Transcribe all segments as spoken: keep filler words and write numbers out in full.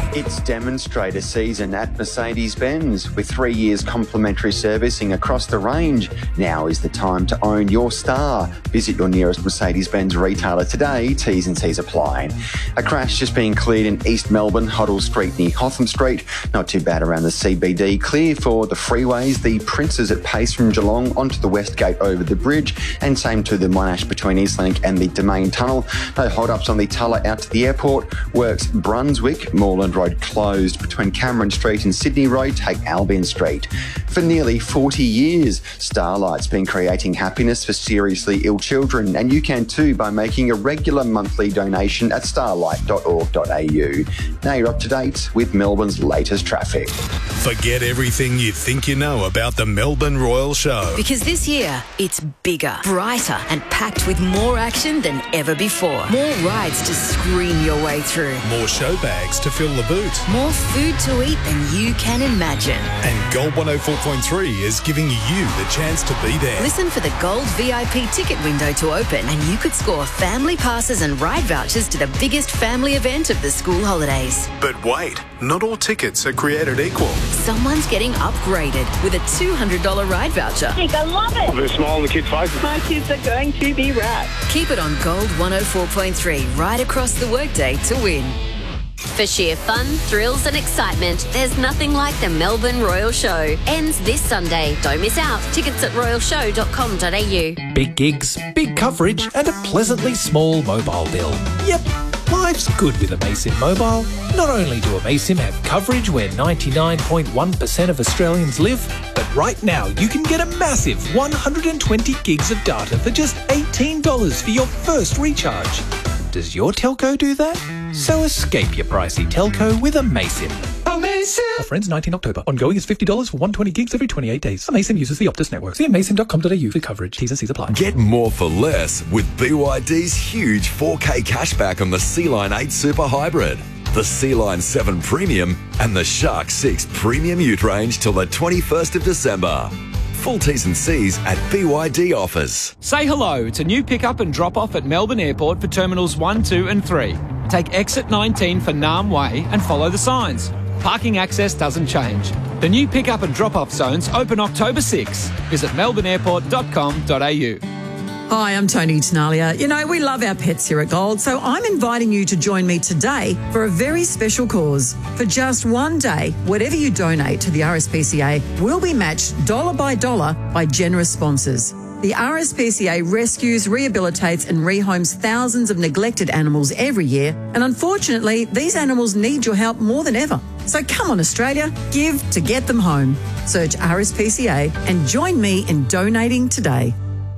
It's demonstrator season at Mercedes-Benz. With three years complimentary servicing across the range, now is the time to own your star. Visit your nearest Mercedes-Benz retailer today. T's and C's apply. A crash just being cleared in East Melbourne, Hoddle Street near Hotham Street. Not too bad around the C B D. Clear for the freeways. The Princes at pace from Geelong onto the West Gate over the bridge, and same to the Monash between Eastlink and the Domain Tunnel. No hold-ups on the Tulla out to the airport. Works Brunswick, Moreland Road closed between Cameron Street and Sydney Road. Take Albion Street. For nearly forty years, Starlight's been creating happiness for seriously ill children, and you can too by making a regular monthly donation at starlight dot org dot a u. Now you're up to date with Melbourne's latest traffic. Forget everything you think you know about the Melbourne Royal Show. Because this year, it's bigger, brighter and packed with more action than ever before. More rides to scream your way through. More show bags to fill the boot. More food to eat than you can imagine. And Gold one oh four point three is giving you the chance to be there. Listen for the Gold V I P ticket window to open, and you could score family passes and ride vouchers to the biggest family event of the school holidays. But wait, not all tickets are created equal. Someone's getting upgraded with a two hundred dollars ride voucher. I love it. There's a smile on the kids' faces. My kids are going to be wrapped. Keep it on Gold one oh four point three right across the workday to win. For sheer fun, thrills and excitement, there's nothing like the Melbourne Royal Show. Ends this Sunday. Don't miss out. Tickets at royal show dot com dot a u. Big gigs, big coverage and a pleasantly small mobile bill. Yep, life's good with Amaysim Mobile. Not only do Amaysim have coverage where ninety-nine point one percent of Australians live, but right now you can get a massive one hundred twenty gigs of data for just eighteen dollars for your first recharge. Does your telco do that? So escape your pricey telco with Amaysim. Amaysim! Offer ends nineteenth October. Ongoing is fifty dollars for one hundred twenty gigs every twenty-eight days. Amaysim uses the Optus network. See amaysim dot com dot a u for coverage. T's and C's apply. Get more for less with B Y D's huge four K cashback on the C-Line eight Super Hybrid, the C-Line seven Premium and the Shark six Premium Ute range till the twenty-first of December. Full T's and C's at B Y D offers. Say hello to new pick-up and drop-off at Melbourne Airport for Terminals one, two and three. Take exit nineteen for Nam Way and follow the signs. Parking access doesn't change. The new pick-up and drop-off zones open October sixth. Visit melbourne airport dot com dot a u. Hi, I'm Tony Tenalia. You know, we love our pets here at Gold, so I'm inviting you to join me today for a very special cause. For just one day, whatever you donate to the R S P C A will be matched dollar by dollar by generous sponsors. The R S P C A rescues, rehabilitates and rehomes thousands of neglected animals every year, and unfortunately, these animals need your help more than ever. So come on, Australia, give to get them home. Search R S P C A and join me in donating today.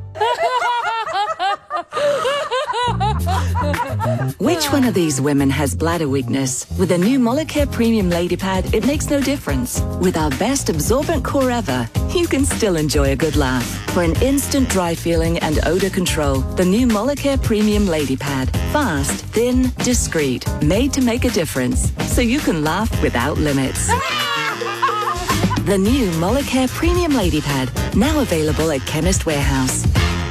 Which one of these women has bladder weakness? With a new Molicare Premium Lady Pad, it makes no difference. With our best absorbent core ever, you can still enjoy a good laugh. For an instant dry feeling and odour control, the new Molicare Premium Lady Pad. Fast, thin, discreet, made to make a difference. So you can laugh without limits. The new Molicare Premium Lady Pad, now available at Chemist Warehouse.